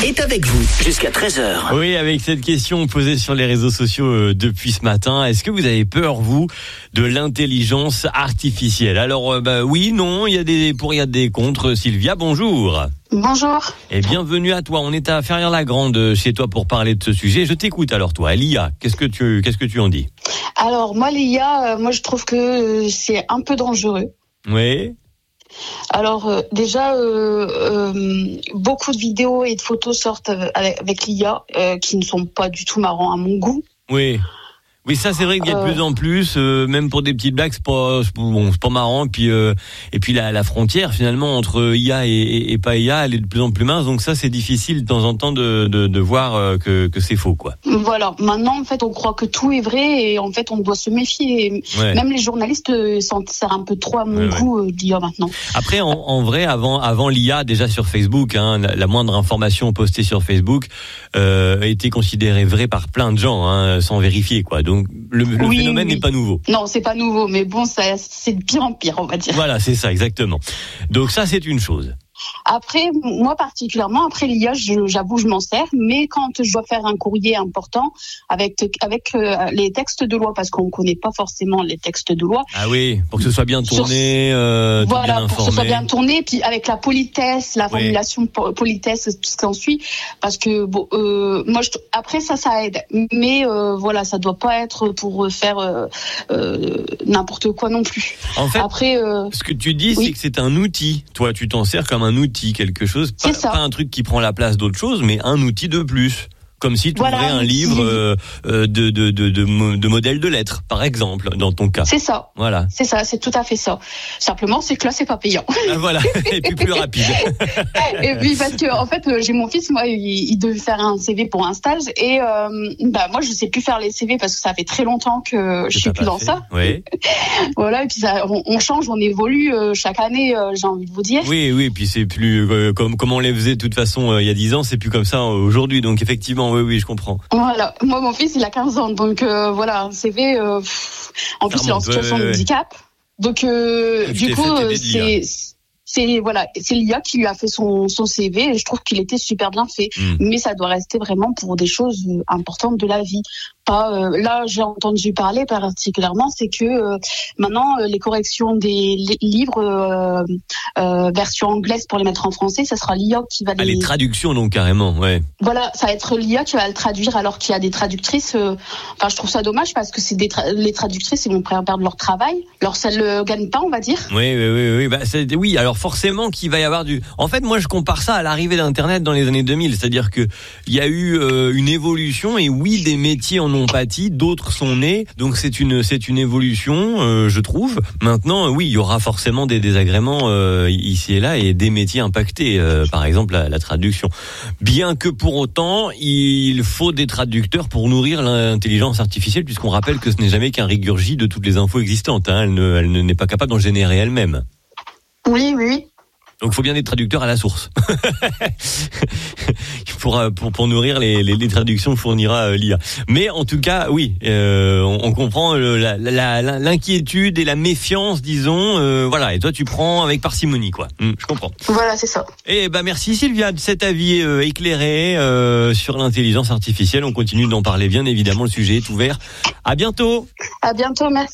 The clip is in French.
est avec vous jusqu'à 13h. Oui, avec cette question posée sur les réseaux sociaux depuis ce matin, est-ce que vous avez peur, vous, de l'intelligence artificielle? Alors, oui, non, il y a des pour, il y a des contre. Sylvia, bonjour. Bonjour. Et bienvenue à toi. On est à Ferrières-la-Grande chez toi pour parler de ce sujet. Je t'écoute alors, toi. L'IA, qu'est-ce que tu en dis? Alors, moi, l'IA, moi, je trouve que c'est un peu dangereux. Oui. Alors, déjà, beaucoup de vidéos et de photos sortent avec l'IA qui ne sont pas du tout marrants à mon goût. Oui. Oui, ça c'est vrai qu'il y a de plus en plus, même pour des petites blagues, c'est pas marrant. Et puis la frontière finalement entre IA et pas IA, elle est de plus en plus mince. Donc ça c'est difficile de temps en temps de voir que c'est faux, quoi. Voilà. Maintenant, en fait, on croit que tout est vrai et en fait, on doit se méfier. Ouais. Même les journalistes s'en servent un peu trop à mon goût l'IA maintenant. Après, en vrai, avant l'IA, déjà sur Facebook, la moindre information postée sur Facebook a été considérée vraie par plein de gens, sans vérifier, quoi. Donc le phénomène n'est pas nouveau. Non, c'est pas nouveau, mais bon, c'est de pire en pire, on va dire. Voilà, c'est ça, exactement. Donc ça, c'est une chose. Après, moi particulièrement, après l'IA, j'avoue, je m'en sers, mais quand je dois faire un courrier important avec les textes de loi, parce qu'on ne connaît pas forcément les textes de loi. Ah oui, pour que ce soit bien tourné, voilà, bien informé. Pour que ce soit bien tourné, puis avec la politesse, la formulation politesse, tout ce qui en suit, parce que moi, après ça aide, mais voilà, ça doit pas être pour faire n'importe quoi non plus. En fait, après, ce que tu dis, c'est que c'est un outil. Toi, tu t'en sers comme un outil, quelque chose, pas un truc qui prend la place d'autre chose, mais un outil de plus. Comme si tu ouvrais un livre de modèle de lettres, par exemple, dans ton cas. C'est ça. Voilà. C'est ça, c'est tout à fait ça. Simplement, c'est que là, c'est pas payant. Ah, voilà, et puis plus rapide. Et puis parce que en fait, j'ai mon fils, moi, il devait faire un CV pour un stage, et moi, je sais plus faire les CV parce que ça fait très longtemps que je suis plus dans ça. Oui. Voilà, et puis ça, on change, on évolue chaque année, j'ai envie de vous dire. Oui, et puis c'est plus comme on les faisait de toute façon il y a 10 ans, c'est plus comme ça aujourd'hui. Donc effectivement. Oui, je comprends. Voilà. Moi, mon fils, il a 15 ans. Donc, voilà, un CV, en plus, il est en situation de handicap. Donc, du coup, c'est l'IA qui lui a fait son CV et je trouve qu'il était super bien fait. Mais ça doit rester vraiment pour des choses importantes de la vie. Pas, là, j'ai entendu parler particulièrement, c'est que maintenant, les corrections des livres version anglaise pour les mettre en français, ça sera l'IA qui va les traductions, donc, carrément, ouais. Voilà, ça va être l'IA qui va le traduire alors qu'il y a des traductrices. Je trouve ça dommage parce que les traductrices, ils vont perdre leur travail. Alors, ça ne le gagne pas, on va dire. Oui. Oui, alors forcément qu'il va y avoir En fait, moi, je compare ça à l'arrivée d'Internet dans les années 2000. C'est-à-dire que il y a eu une évolution et oui, des métiers en ont pâti, d'autres sont nés. Donc, c'est une évolution, je trouve. Maintenant, oui, il y aura forcément des désagréments ici et là et des métiers impactés. Par exemple, la traduction. Bien que pour autant, il faut des traducteurs pour nourrir l'intelligence artificielle, puisqu'on rappelle que ce n'est jamais qu'un régurgie de toutes les infos existantes. Elle n'est pas capable d'en générer elle-même. Oui. Donc, il faut bien des traducteurs à la source. pour nourrir les traductions fournira l'IA. Mais en tout cas, oui, on comprend l'inquiétude et la méfiance, disons. Voilà. Et toi, tu prends avec parcimonie, quoi. Je comprends. Voilà, c'est ça. Et merci Sylvia de cet avis éclairé sur l'intelligence artificielle. On continue d'en parler, bien évidemment. Le sujet est ouvert. À bientôt. À bientôt, merci.